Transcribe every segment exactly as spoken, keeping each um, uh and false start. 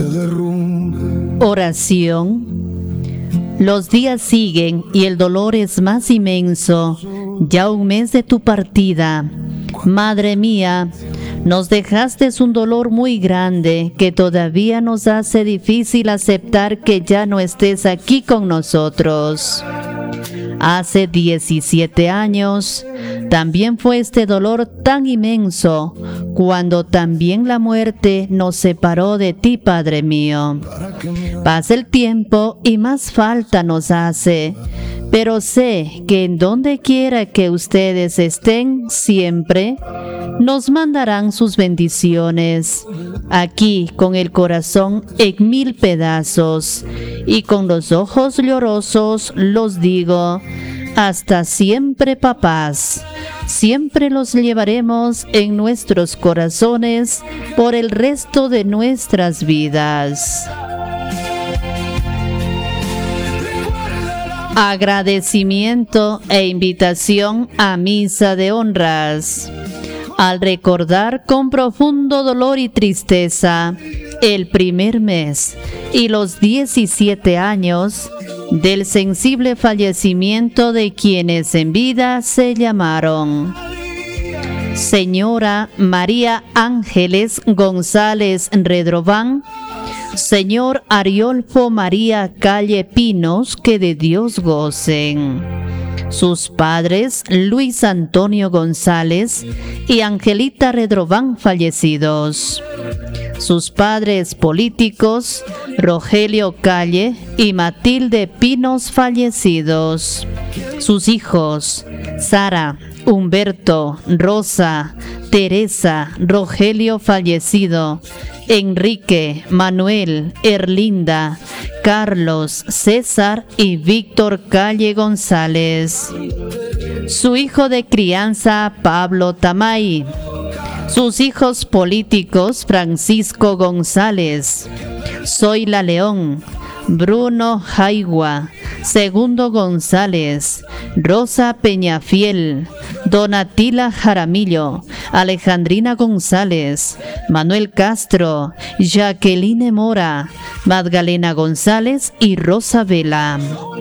Oración. Los días siguen y el dolor es más inmenso. Ya un mes de tu partida. Madre mía, nos dejaste un dolor muy grande que todavía nos hace difícil aceptar que ya no estés aquí con nosotros. Hace diecisiete años, también fue este dolor tan inmenso, cuando también la muerte nos separó de ti, Padre mío. Pasa el tiempo y más falta nos hace, pero sé que en donde quiera que ustedes estén siempre, nos mandarán sus bendiciones. Aquí, con el corazón en mil pedazos y con los ojos llorosos, los digo: hasta siempre, papás. Siempre los llevaremos en nuestros corazones por el resto de nuestras vidas. Agradecimiento e invitación a misa de honras. Al recordar con profundo dolor y tristeza el primer mes y los diecisiete años del sensible fallecimiento de quienes en vida se llamaron Señora María Ángeles González Redrován, Señor Ariolfo María Calle Pinos, que de Dios gocen. Sus padres, Luis Antonio González y Angelita Redrován, fallecidos. Sus padres políticos, Rogelio Calle y Matilde Pinos, fallecidos. Sus hijos, Sara, Humberto, Rosa, Teresa, Rogelio, fallecido, Enrique, Manuel, Erlinda, Carlos, César y Víctor Calle González. Su hijo de crianza, Pablo Tamay. Sus hijos políticos, Francisco González, Zoila León, Bruno Jaigua, Segundo González, Rosa Peñafiel, Donatila Jaramillo, Alejandrina González, Manuel Castro, Jacqueline Mora, Magdalena González y Rosa Vela.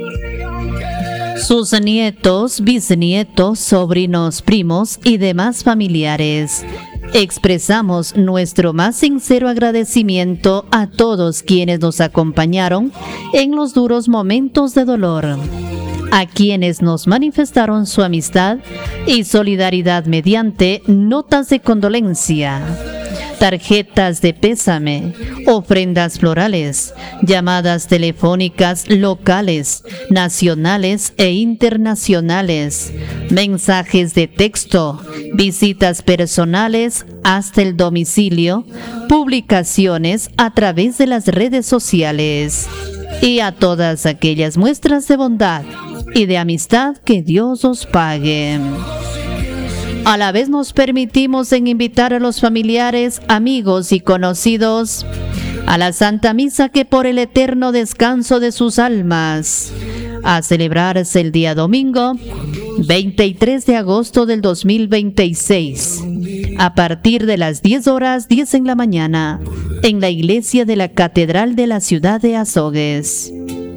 Sus nietos, bisnietos, sobrinos, primos y demás familiares. Expresamos nuestro más sincero agradecimiento a todos quienes nos acompañaron en los duros momentos de dolor, a quienes nos manifestaron su amistad y solidaridad mediante notas de condolencia, tarjetas de pésame, ofrendas florales, llamadas telefónicas locales, nacionales e internacionales, mensajes de texto, visitas personales hasta el domicilio, publicaciones a través de las redes sociales y a todas aquellas muestras de bondad y de amistad que Dios os pague. A la vez nos permitimos en invitar a los familiares, amigos y conocidos a la Santa Misa que por el eterno descanso de sus almas, a celebrarse el día domingo veintitrés de agosto del dos mil veintiséis, a partir de las diez horas diez en la mañana, en la iglesia de la Catedral de la ciudad de Azogues.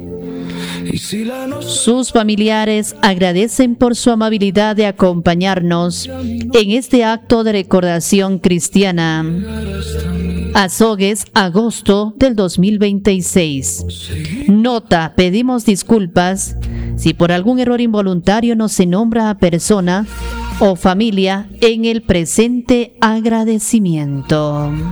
Sus familiares agradecen por su amabilidad de acompañarnos en este acto de recordación cristiana. Azogues, agosto del dos mil veintiséis. Nota: pedimos disculpas si por algún error involuntario no se nombra a persona o familia en el presente agradecimiento.